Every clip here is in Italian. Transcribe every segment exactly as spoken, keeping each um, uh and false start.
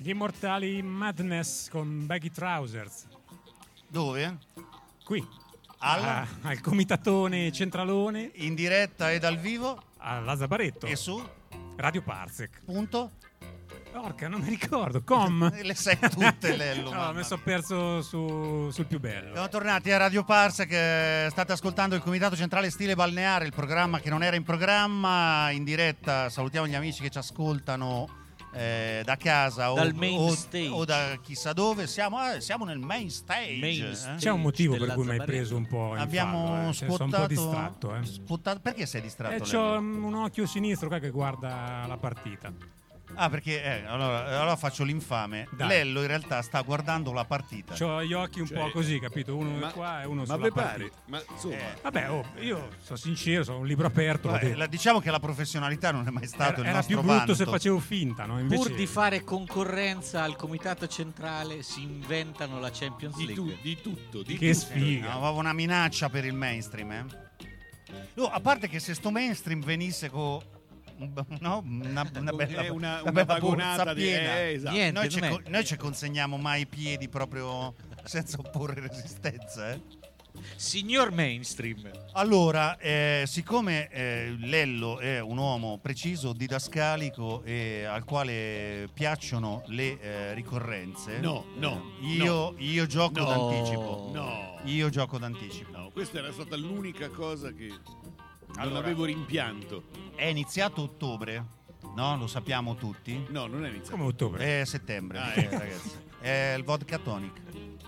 Gli Immortali Madness con Baggy Trousers. Dove? Qui. Alla? A, al Comitatone Centralone. In diretta e dal vivo? Alla Zabaretto. E su? Radio Parsec. Punto? Porca, non mi ricordo. Com. Le sai tutte, Lello. No, mi sono perso su, sul più bello. Siamo tornati a Radio Parsec, che state ascoltando il Comitato Centrale Stile Balneare, il programma che non era in programma, in diretta. Salutiamo gli amici che ci ascoltano eh, da casa o, dal main o, stage o da chissà dove. Siamo, eh, siamo nel main stage. Main eh? stage. C'è un motivo per della cui mi hai Zabaretto. preso un po' in Abbiamo fallo, eh. Cioè, sono spottato, un po' distratto, eh. spottato. Perché sei distratto? E Lello? c'ho un occhio sinistro qua che guarda la partita. Ah, perché eh, allora, allora faccio l'infame. Dai. Lello in realtà sta guardando la partita. C'ho gli occhi un Cioè, po' così, capito? Uno ma- qua e uno Ma sulla vi partita. pare? Ma insomma, Eh. Vabbè, oh, io sono sincero, sono un libro aperto. l'ho Vabbè, detto. la- diciamo che la professionalità non è mai stato era il era nostro più brutto vanto. se facevo finta, no? Invece... Pur di fare concorrenza al comitato centrale si inventano la Champions di, League. tu- di tutto, di Che tutto. sfiga. No, aveva una minaccia per il mainstream, eh? No, a parte che se sto mainstream venisse con no, una, una bella, È una, una una bella vagonata borsa di piena. eh, esatto. Niente, Noi ci, non è- co- noi ci consegniamo mai i piedi proprio senza opporre resistenza, eh? Signor Mainstream. Allora, eh, siccome eh, Lello è un uomo preciso, didascalico e al quale piacciono le eh, ricorrenze, No, no, io, io gioco No. d'anticipo. No, Io gioco d'anticipo. no, questa era stata l'unica cosa che non Allora. avevo rimpianto. È iniziato ottobre, no? Lo sappiamo tutti. No, non è iniziato. Come ottobre. È settembre, Ah, eh, ecco. ragazzi. È il vodka tonic.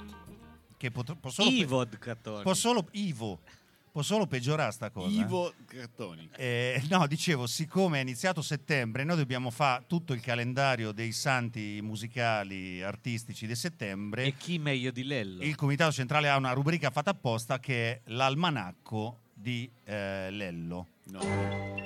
Che pot- può solo, I pe- vodka tonic. può solo Ivo. Può solo peggiorare sta cosa. eh. Ivo Cattonic. Eh, no, dicevo, siccome è iniziato settembre, noi dobbiamo fare tutto il calendario dei santi musicali artistici di settembre. E chi meglio di Lello? Il Comitato Centrale ha una rubrica fatta apposta che è l'almanacco di eh, Lello. No.